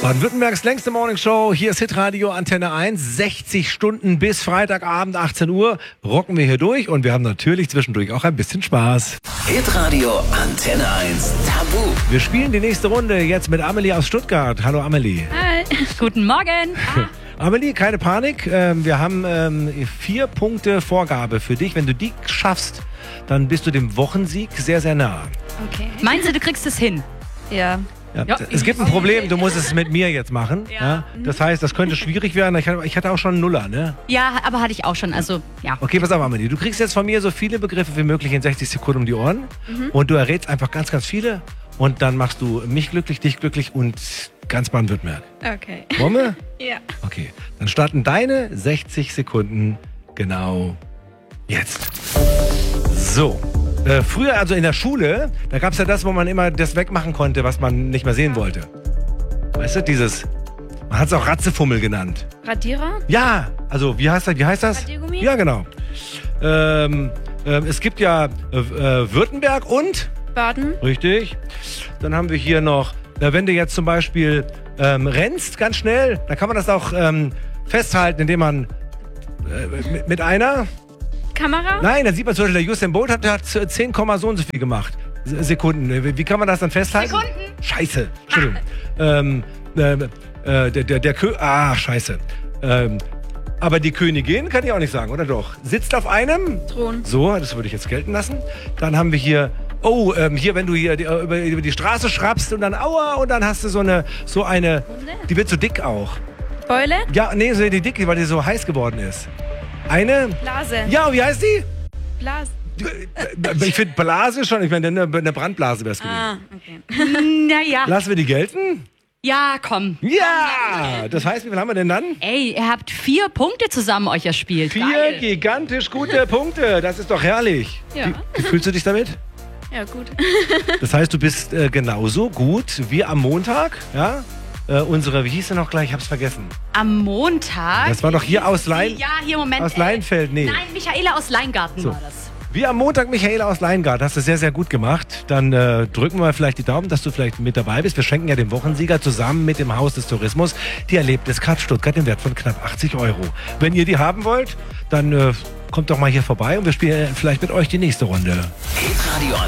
Baden-Württembergs längste Morningshow. Hier ist Hitradio Antenne 1. 60 Stunden bis Freitagabend 18 Uhr rocken wir hier durch und wir haben natürlich zwischendurch auch ein bisschen Spaß. Hitradio Antenne 1 Tabu. Wir spielen die nächste Runde jetzt mit Amelie aus Stuttgart. Hallo Amelie. Hi. Guten Morgen. Amelie, keine Panik. Wir haben 4 Punkte Vorgabe für dich. Wenn du die schaffst, dann bist du dem Wochensieg sehr, sehr nah. Okay. Meinst du kriegst es hin? Ja. Es gibt ein Problem, du musst es mit mir jetzt machen. Ja. Das heißt, das könnte schwierig werden. Ich hatte auch schon einen Nuller, ne? Ja, aber hatte ich auch schon. Also, ja. Okay, pass auf, Amelie. Du kriegst jetzt von mir so viele Begriffe wie möglich in 60 Sekunden um die Ohren. Und du errätst einfach ganz, ganz viele. Und dann machst du mich glücklich, dich glücklich und ganz Baden-Württemberg. Okay. Wollen wir? Ja. Okay, dann starten deine 60 Sekunden genau jetzt. So. Früher, also in der Schule, da gab es ja das, wo man immer das wegmachen konnte, was man nicht mehr sehen wollte. Weißt du, man hat es auch Ratzefummel genannt. Radierer? Ja, also wie heißt das? Radiergummi? Ja, genau. Es gibt ja Württemberg und? Baden? Richtig. Dann haben wir hier noch, wenn du jetzt zum Beispiel rennst, ganz schnell, dann kann man das auch festhalten, indem man mit einer... Kamera? Nein, da sieht man zum Beispiel, der Usain Bolt hat 10, so und so viel gemacht. Sekunden. Wie kann man das dann festhalten? Sekunden? Scheiße. Entschuldigung. Scheiße. Aber die Königin kann ich auch nicht sagen, oder doch? Sitzt auf einem Thron. So, das würde ich jetzt gelten lassen. Dann haben wir hier, hier, wenn du hier über die Straße schrappst und dann aua und dann hast du so eine, die wird so dick auch. Beule? Ja, nee, so die dicke, weil die so heiß geworden ist. Eine? Blase. Ja, wie heißt die? Blase. Ich finde Blase schon, ich meine, eine Brandblase wäre es gewesen. Ah, okay. Naja. Lassen wir die gelten? Ja, komm. Ja! Das heißt, wie viel haben wir denn dann? Ey, ihr habt 4 Punkte zusammen euch erspielt. 4 Geil. gigantisch gute Punkte. Das ist doch herrlich. Ja. Wie fühlst du dich damit? Ja, gut. Das heißt, du bist genauso gut wie am Montag, ja? Wie hieß sie noch gleich? Ich hab's vergessen. Am Montag? Das war doch hier aus Ja, hier, Moment. Aus Leinfeld, nee. Nein, Michaela aus Leingarten war das. Wie am Montag, Michaela aus Leingarten. Hast du sehr, sehr gut gemacht. Dann drücken wir mal vielleicht die Daumen, dass du vielleicht mit dabei bist. Wir schenken ja dem Wochensieger zusammen mit dem Haus des Tourismus die Erlebniscard Stuttgart im Wert von knapp 80 €. Wenn ihr die haben wollt, dann kommt doch mal hier vorbei und wir spielen vielleicht mit euch die nächste Runde. Hitradio